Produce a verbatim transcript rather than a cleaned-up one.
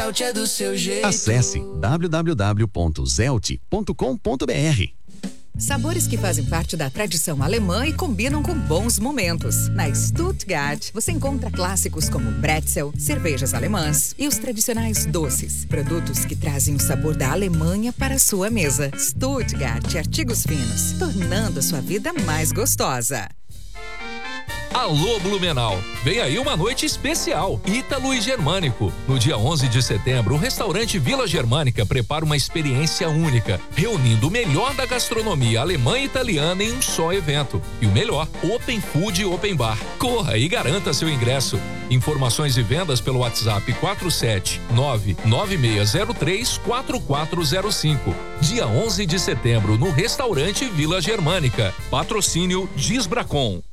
é do seu jeito. Acesse w w w ponto zelt ponto com ponto b r. Sabores que fazem parte da tradição alemã e combinam com bons momentos. Na Stuttgart, você encontra clássicos como Brezel, cervejas alemãs e os tradicionais doces. Produtos que trazem o sabor da Alemanha para a sua mesa. Stuttgart Artigos Finos, tornando a sua vida mais gostosa. Alô Blumenau, vem aí uma noite especial, Ítalo e Germânico. No dia onze de setembro, o restaurante Vila Germânica prepara uma experiência única, reunindo o melhor da gastronomia alemã e italiana em um só evento. E o melhor, Open Food e Open Bar. Corra e garanta seu ingresso. Informações e vendas pelo WhatsApp quatro sete nove nove seis zero três quatro quatro zero cinco. Dia onze de setembro, no restaurante Vila Germânica. Patrocínio Gisbracon.